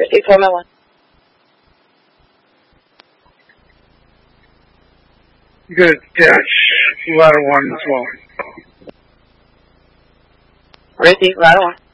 54 1. Good catch. Ladder 1 as well. Ready, ladder 1.